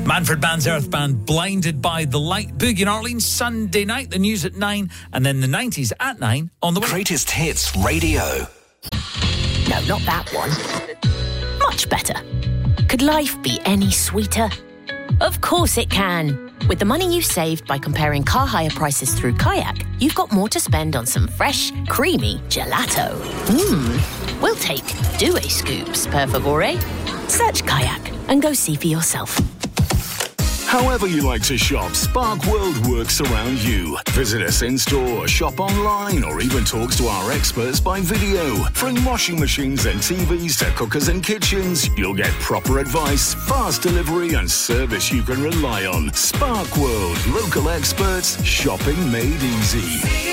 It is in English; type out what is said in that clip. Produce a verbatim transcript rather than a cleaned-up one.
Manfred Mann's Earth Band, Blinded by the Light. Boogie and Arlene, Sunday night, the news at nine, and then the nineties at nine on the way. Greatest Hits Radio. No, not that one. Much better. Could life be any sweeter? Of course it can. With the money you saved by comparing car hire prices through Kayak, you've got more to spend on some fresh, creamy gelato. Mmm. We'll take Due Scoops, per favore. Search Kayak and go see for yourself. However you like to shop, Spark World works around you. Visit us in-store, shop online, or even talk to our experts by video. From washing machines and T Vs to cookers and kitchens, you'll get proper advice, fast delivery and service you can rely on. Spark World, local experts, shopping made easy.